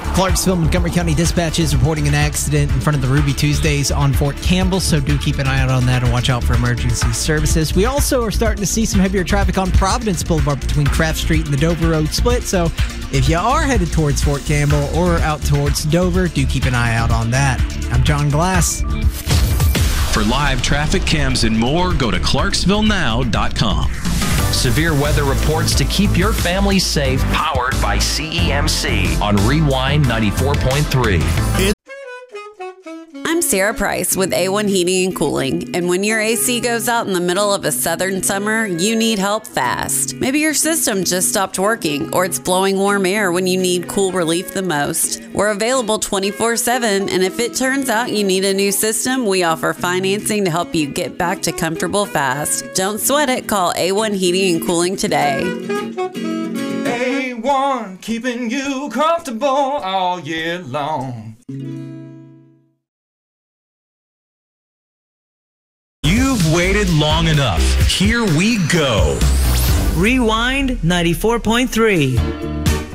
Clarksville, Montgomery County Dispatch is reporting an accident in front of the Ruby Tuesdays on Fort Campbell, so do keep an eye out on that and watch out for emergency services. We also are starting to see some heavier traffic on Providence Boulevard between Craft Street and the Dover Road split, so if you are headed towards Fort Campbell or out towards Dover, do keep an eye out on that. I'm John Glass. For live traffic cams and more, go to ClarksvilleNow.com. Severe weather reports to keep your family safe, powered by CEMC on Rewind 94.3. I'm Sarah Price with A1 Heating and Cooling, and when your AC goes out in the middle of a southern summer, you need help fast. Maybe your system just stopped working, or it's blowing warm air when you need cool relief the most. We're available 24/7, and if it turns out you need a new system, we offer financing to help you get back to comfortable fast. Don't sweat it. Call A1 Heating and Cooling today. A1, keeping you comfortable all year long. You've waited long enough. Here we go. Rewind 94.3.